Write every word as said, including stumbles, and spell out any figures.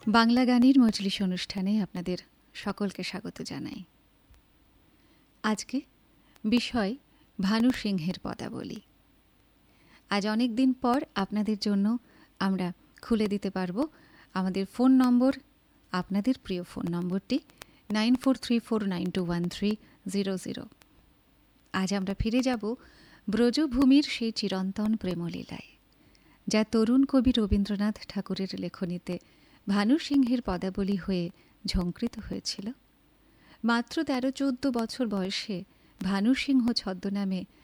বাংলা গানের মজলিস অনুষ্ঠানে আপনাদের সকলকে স্বাগত জানাই। আজকে বিষয় ভানু সিংহের পদাবলী। আজ অনেক দিন পর আপনাদের জন্য আমরা খুলে দিতে পারব আমাদের ফোন নম্বর, আপনাদের প্রিয় ফোন নম্বরটি nine four three four nine two one three zero zero. আজ আমরা ফিরে যাব ব্রজভূমির সেই চিরন্তন প্রেমলীলায়, যা তরুণ কবি রবীন্দ্রনাথ ঠাকুরের লেখনীতে ভানু সিংহের পদাবলী হয়ে ঝঙ্কৃত হয়েছিল। মাত্র তেরো চোদ্দ বছর বয়সে ভানু সিংহ ছদ্মনামে